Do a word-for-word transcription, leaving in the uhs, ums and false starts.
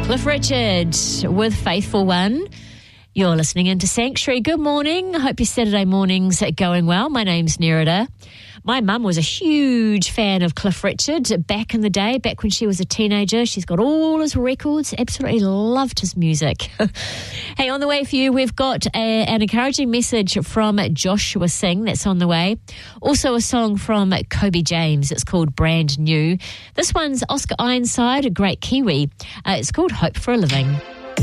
Cliff Richard with Faithful One. You're listening into Sanctuary. Good morning. I hope your Saturday mornings are going well. My name's Nerida. My mum was a huge fan of Cliff Richard back in the day, back when she was a teenager. She's got all his records, absolutely loved his music. Hey, on the way for you, we've got a, an encouraging message from Joshua Singh that's on the way. Also a song from Kobe James. It's called Brand New. This one's Oscar Ironside, a great Kiwi. Uh, it's called Hope for a Living.